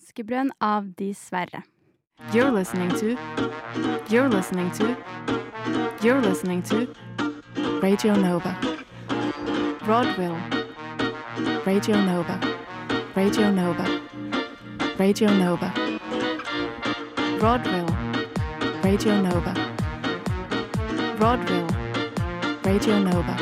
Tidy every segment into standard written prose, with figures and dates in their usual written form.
Franskbrød av De Sverre. You're listening to Radio Nova. Rodville. Radio Nova. Radio Nova. Radio Nova. Rodville. Radio Nova. Rodville. Radio Nova.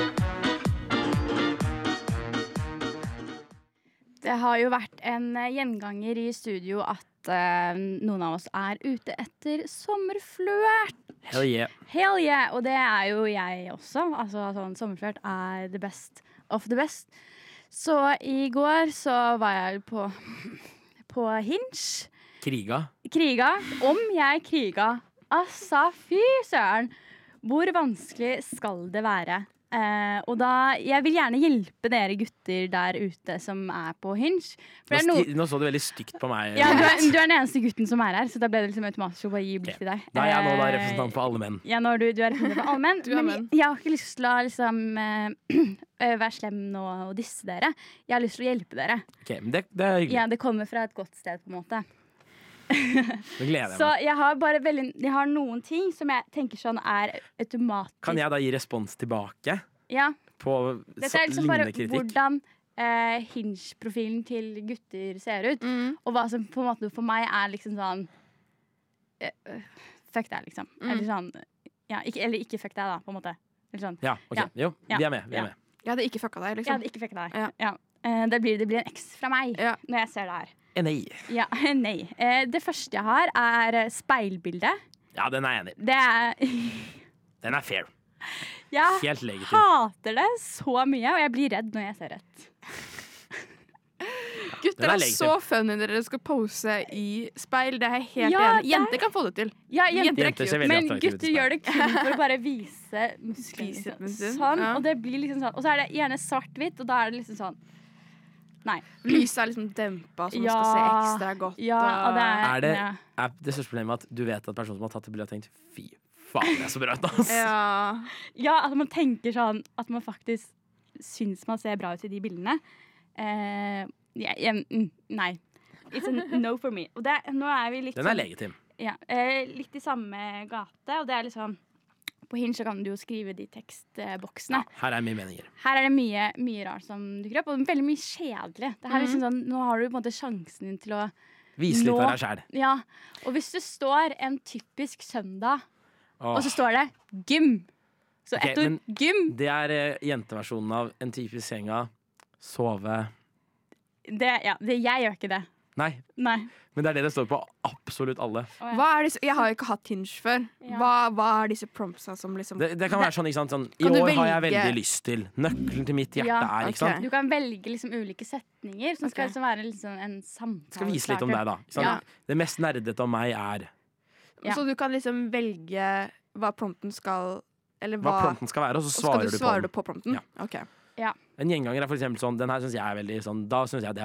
Det har jo vært en gjenganger i studio at noen av oss er ute etter sommerflørt. Hell yeah. Hell yeah, og det er jo jeg også. Altså, sånn, sommerflørt er the best of the best. Så i går så var jeg på Hinge. Kriga. Om jeg kriga. Altså, fy søren. Hvor vanskelig skal det være? Og da, jeg vil gjerne hjelpe dere gutter der ute som er på Hinge. Nå så du veldig stygt på meg. Ja, du er den eneste gutten som er her, så da ble det liksom automatisk å bare gi blikk til deg. Da er jeg nå da representant for alle menn. Ja, du er representant for alle menn. Men jeg har ikke lyst til å liksom, være slem nå og disse dere. Jeg har lyst til å hjelpe dere. Ok, men det er hyggelig. Ja, det kommer fra et godt sted på en måte. Det gleder jeg meg. Så jeg har noen ting som jeg tenker sånn er automatisk. Kan jeg da gi respons tilbake? Ja. På dette er liksom bare kritikk? hvordan Hinge-profilen til gutter ser ut. Og hva som på en måte for meg er liksom sånn fuck deg, liksom. Eller sånn ja, ikke fuck deg, da, på en måte. Eller sånn. Ja, ok. Ja. Jo, vi er med. Jeg hadde ikke fucka deg, liksom. Jeg hadde ikke fucka deg. Ja. Det blir en X fra meg når jeg ser det her. Nei. Ja, nei. Det første jeg har er speilbilde. Ja, den er jeg enig i. Det er Den er fair. Jeg Helt legitim. hater det så mye, og jeg blir redd når jeg ser rett. Gutter er så funny når dere skal pose i speil. Det er jeg helt enig. Jenter kan få det til. Ja, Jenter ser veldig men attraktive ut i gutter gjør det kun for å bare vise musklene. Sånn, og det blir liksom sånn. Og så er det gjerne svart-hvitt, og da er det liksom sånn. Nei. Lyset er liksom dempa, så man skal se ekstra godt. Ja, og er det største problemet at du vet at personen som har tatt det bildet har tenkt fy faen, det er så bra ut, ass. Ja, at man tenker sånn at man faktisk syns man ser bra ut i de bildene. Nei. It's a no for me. Og nå er vi litt Den er legitim. Ja, litt i samme gate, og det er liksom på Hinge så kan du jo skrive de tekstboksene. Ja, her er mye meninger. Her er det mye rart som dukker opp, og veldig mye kjedelig. Det her er liksom sånn, nå har du på en måte sjansen din til å Vise litt av deg selv. Ja, og hvis det står en typisk søndag, og så står det gym. Så ett ord, gym. Det er jenteversjonen av en typisk senga, sove. Jeg gjør ikke det. Nei. Men det er det står på absolutt alle. Jeg har jo ikke hatt Hinge før. Hva er disse promptsa som liksom Det kan være sånn, ikke sant? Sånn, i år har jeg veldig lyst til. Nøkkelen til mitt hjerte er, ikke sant? Du kan velge liksom ulike setninger som skal liksom være liksom en samtale. Skal vise litt om deg, da. Ja. Det mest nerdete om meg er Så du kan liksom velge hva prompten skal hva prompten skal være, og så svarer du på prompten? Ja. En gjenganger er for eksempel sånn. Den her synes jeg er veldig sånn. Da synes jeg det er